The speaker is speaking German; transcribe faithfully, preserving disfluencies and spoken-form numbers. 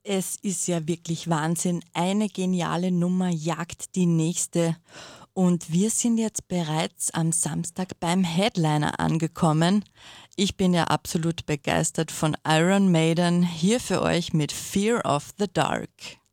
Es ist ja wirklich Wahnsinn. Eine geniale Nummer jagt die nächste. Und wir sind jetzt bereits am Samstag beim Headliner angekommen. Ich bin ja absolut begeistert von Iron Maiden. Hier für euch mit Fear of the Dark.